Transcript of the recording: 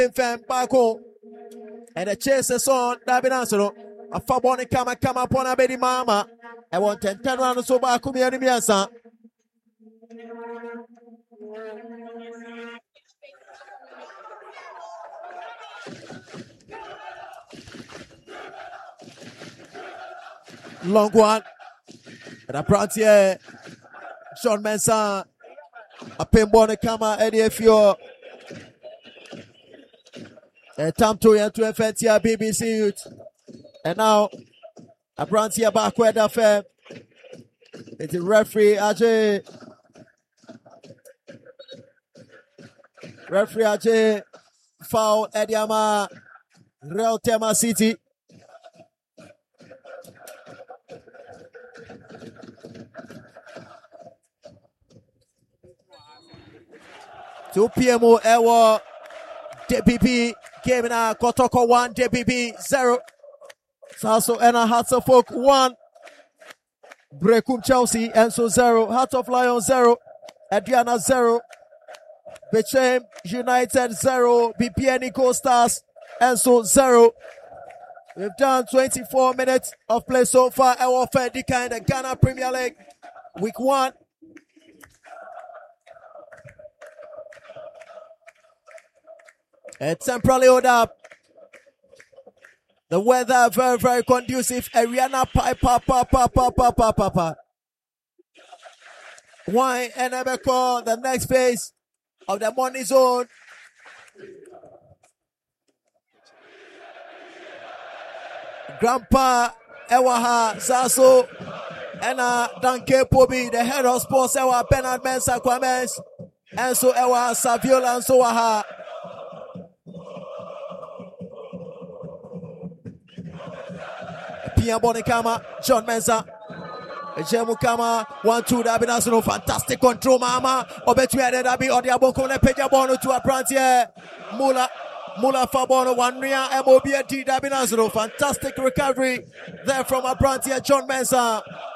Fem Bako and the chase on Dabinaso. A Faboni come upon a baby mama. I want 10 rounds so back to me and Miasa. Long one. And a Prantier. John Mensah. A Pimbone Kama Eddie Fio. A Tam to FNTR BBC Youth. And now a Prantier back where the fair. It's the referee Ajay. Referee Ajay. Foul Ediama. Real Tema City. Two PMO Ewa DPP game in a Kotoko 1 DPP 0. Sasso Ena Hearts of Oak 1. Brekum Chelsea Enso 0. Heart of Lion 0. Adriana 0. Bechem United 0. BPN Eco Stars Enso 0. We've done 24 minutes of play so far. Ewa Fedika in the Ghana Premier League Week 1. It's temporarily hold up. The weather very, very conducive. Ariana pa. Wine and Ebeko, the next phase of the money zone. Grandpa Ewaha Sasso and Danke Pobi, the head of sports Ewa Bernard Mensah Kwamens, and so Ewa Saviola and so Waha. Pia Bonikama, John Mensah, Jemu Kama, 1-2, Dabinaso, fantastic control, Mama. Obetuade Dabi, Odiaboko, Pejabono to a Prantier, Mula Fabono, 1-Ria, MOBD Dabinaso, fantastic recovery there from a Prantier, John Mensah.